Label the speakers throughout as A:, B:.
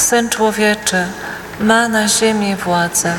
A: Syn Człowieczy ma na ziemi władzę.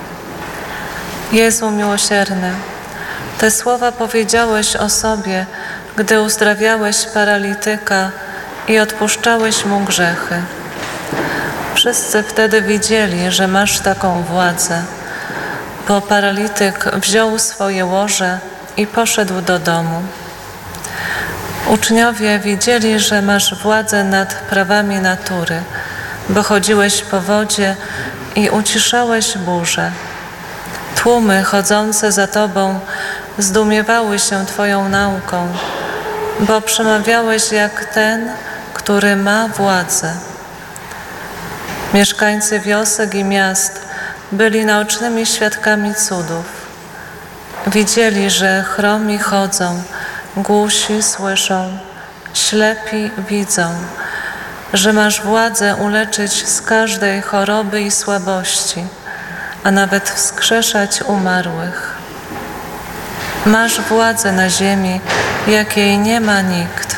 A: Jezu miłosierny, te słowa powiedziałeś o sobie, gdy uzdrawiałeś paralityka i odpuszczałeś mu grzechy. Wszyscy wtedy widzieli, że masz taką władzę, bo paralityk wziął swoje łoże i poszedł do domu. Uczniowie widzieli, że masz władzę nad prawami natury, bo chodziłeś po wodzie i uciszałeś burzę. Tłumy chodzące za Tobą zdumiewały się Twoją nauką, bo przemawiałeś jak ten, który ma władzę. Mieszkańcy wiosek i miast byli naocznymi świadkami cudów. Widzieli, że chromi chodzą, głusi słyszą, ślepi widzą, że masz władzę uleczyć z każdej choroby i słabości, a nawet wskrzeszać umarłych. Masz władzę na ziemi, jakiej nie ma nikt.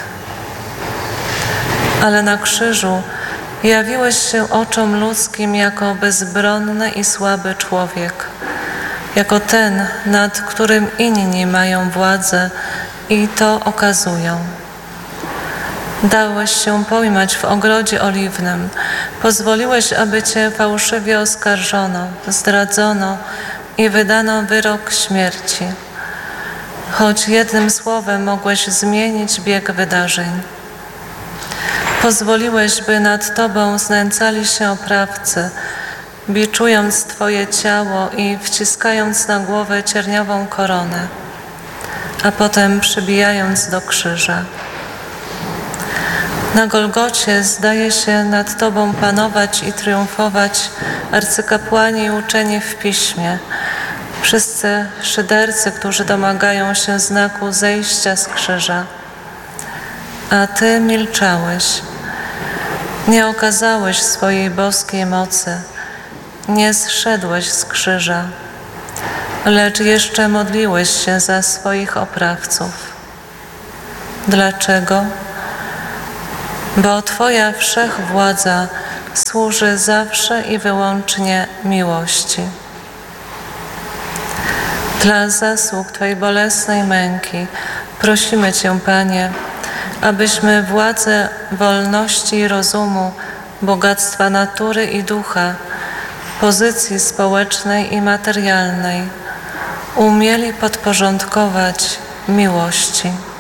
A: Ale na krzyżu jawiłeś się oczom ludzkim jako bezbronny i słaby człowiek, jako ten, nad którym inni mają władzę i to okazują. Dałeś się pojmać w ogrodzie oliwnym, pozwoliłeś, aby Cię fałszywie oskarżono, zdradzono i wydano wyrok śmierci. Choć jednym słowem mogłeś zmienić bieg wydarzeń. Pozwoliłeś, by nad Tobą znęcali się oprawcy, biczując Twoje ciało i wciskając na głowę cierniową koronę, a potem przybijając do krzyża. Na Golgocie zdaje się nad Tobą panować i triumfować arcykapłani i uczeni w Piśmie, wszyscy szydercy, którzy domagają się znaku zejścia z krzyża. A Ty milczałeś, nie okazałeś swojej boskiej mocy, nie zszedłeś z krzyża, lecz jeszcze modliłeś się za swoich oprawców. Dlaczego? Bo Twoja wszechwładza służy zawsze i wyłącznie miłości. Dla zasług Twojej bolesnej męki prosimy Cię, Panie, abyśmy władzę wolności i rozumu, bogactwa natury i ducha, pozycji społecznej i materialnej umieli podporządkować miłości.